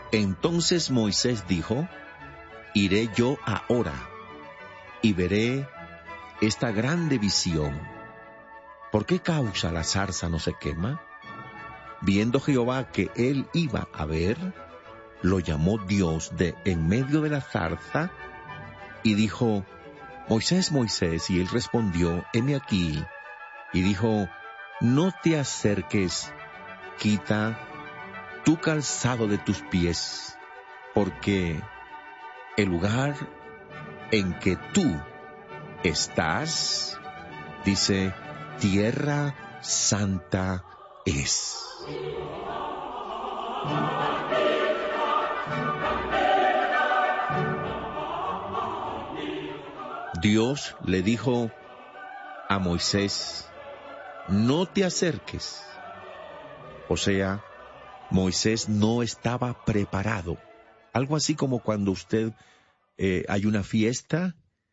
Entonces Moisés dijo: iré yo ahora y veré esta grande visión. ¿Por qué causa la zarza no se quema? Viendo Jehová que él iba a ver, lo llamó Dios de en medio de la zarza y dijo: Moisés, Moisés. Y él respondió: heme aquí. Y dijo: no te acerques, quita tu calzado de tus pies, porque el lugar en que tú estás, dice, tierra santa es. Dios le dijo a Moisés: no te acerques. O sea, Moisés no estaba preparado. Algo así como cuando usted hay una fiesta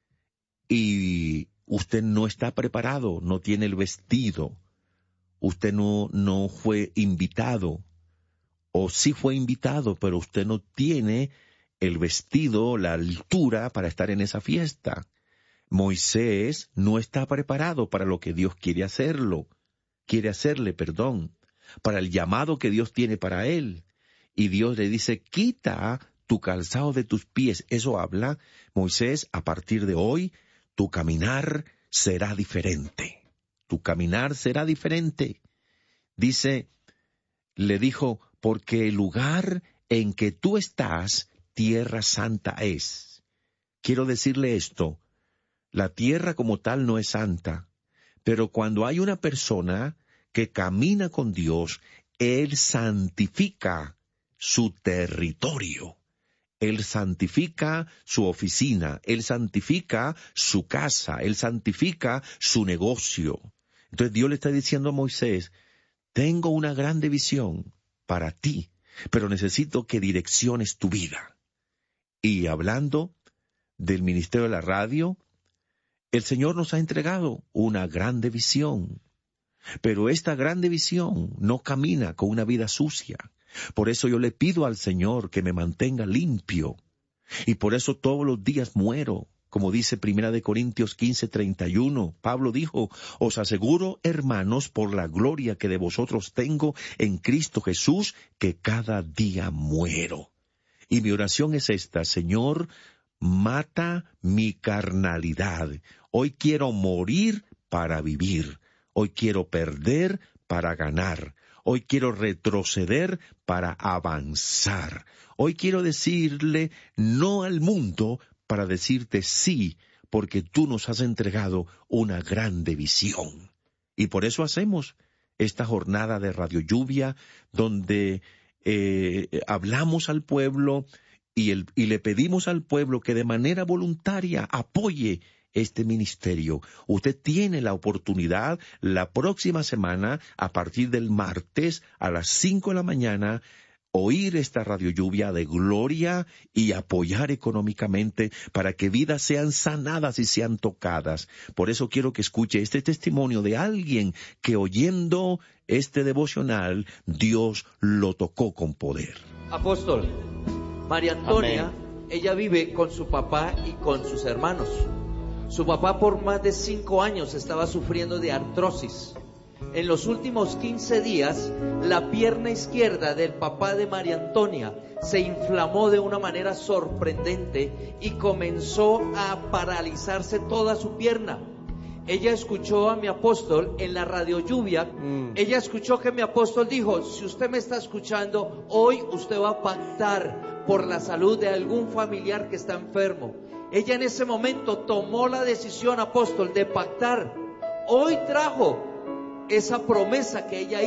y usted no está preparado, no tiene el vestido, usted no fue invitado, o sí fue invitado, pero usted no tiene el vestido, la altura para estar en esa fiesta. Moisés no está preparado para lo que Dios quiere hacerle, para el llamado que Dios tiene para él. Y Dios le dice: quita tu calzado de tus pies. Eso habla: Moisés, a partir de hoy, tu caminar será diferente. Tu caminar será diferente. Dice, le dijo: porque el lugar en que tú estás, tierra santa es. Quiero decirle esto: la tierra como tal no es santa, pero cuando hay una persona que camina con Dios, Él santifica su territorio. Él santifica su oficina, Él santifica su casa, Él santifica su negocio. Entonces Dios le está diciendo a Moisés: tengo una grande visión para ti, pero necesito que direcciones tu vida. Y hablando del ministerio de la radio, el Señor nos ha entregado una grande visión, pero esta grande visión no camina con una vida sucia. Por eso yo le pido al Señor que me mantenga limpio, y por eso todos los días muero. Como dice 1 Corintios 15:31, Pablo dijo: os aseguro, hermanos, por la gloria que de vosotros tengo en Cristo Jesús, que cada día muero. Y mi oración es esta: Señor, mata mi carnalidad. Hoy quiero morir para vivir. Hoy quiero perder para ganar. Hoy quiero retroceder para avanzar. Hoy quiero decirle no al mundo para decirte sí, porque tú nos has entregado una grande visión. Y por eso hacemos esta jornada de Radio Lluvia, donde hablamos al pueblo y le pedimos al pueblo que de manera voluntaria apoye este ministerio. Usted tiene la oportunidad la próxima semana, a partir del martes a las 5 de la mañana, oír esta Radio Lluvia de Gloria y apoyar económicamente para que vidas sean sanadas y sean tocadas. Por eso quiero que escuche este testimonio de alguien que, oyendo este devocional, Dios lo tocó con poder. Apóstol, María Antonia, ella vive con su papá y con sus hermanos. Su papá por más de 5 años estaba sufriendo de artrosis. En los últimos 15 días, la pierna izquierda del papá de María Antonia se inflamó de una manera sorprendente y comenzó a paralizarse toda su pierna. Ella escuchó a mi apóstol en la Radio Lluvia. Ella escuchó que mi apóstol dijo: si usted me está escuchando, hoy usted va a pactar por la salud de algún familiar que está enfermo. Ella en ese momento tomó la decisión, apóstol, de pactar. Hoy trajo esa promesa que ella